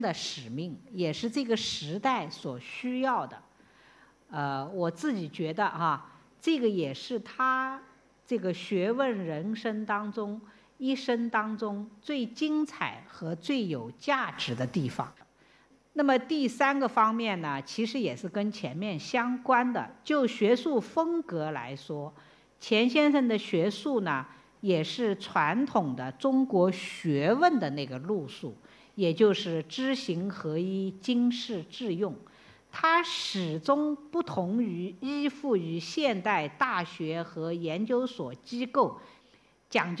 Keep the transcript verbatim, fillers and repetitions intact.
的使命，也是这个时代所需要的。呃，我自己觉得哈，这个也是他这个学问人生当中一生当中最精彩和最有价值的地方。那么第三个方面呢，其实也是跟前面相关的。就学术风格来说，钱先生的学术呢，也是传统的中国学问的那个路数，也就是知行合一、经世致用。它始终不同于依附于现代大学和研究所机构，讲究